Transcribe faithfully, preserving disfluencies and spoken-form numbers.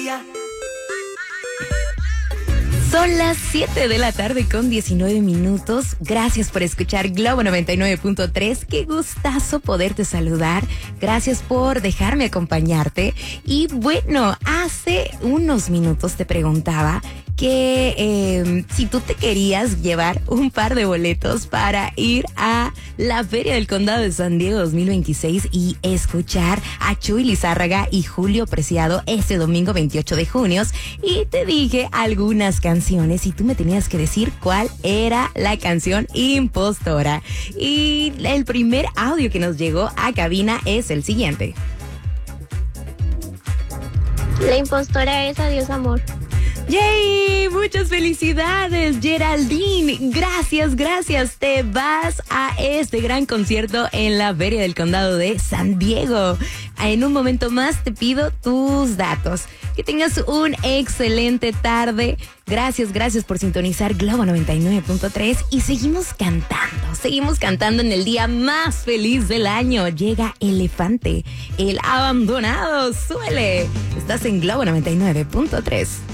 día. Son las siete de la tarde con diecinueve minutos. Gracias por escuchar Globo noventa y nueve punto tres. Qué gustazo poderte saludar. Gracias por dejarme acompañarte. Y bueno, hace unos minutos te preguntaba que eh, si tú te querías llevar un par de boletos para ir a la Feria del Condado de San Diego dos mil veintiséis y escuchar a Chuy Lizárraga y Julio Preciado este domingo veintiocho de junio. Y te dije algunas canciones y tú me tenías que decir cuál era la canción impostora. Y el primer audio que nos llegó a cabina es el siguiente. La impostora es Adiós Amor. ¡Yay! Muchas felicidades, Geraldine. Gracias, gracias. Te vas a este gran concierto en la Feria del Condado de San Diego. En un momento más te pido tus datos. Que tengas un excelente tarde. Gracias, gracias por sintonizar Globo noventa y nueve punto tres. Y seguimos cantando, seguimos cantando en el día más feliz del año. Llega Elefante, el abandonado. Suele. Estás en Globo noventa y nueve punto tres.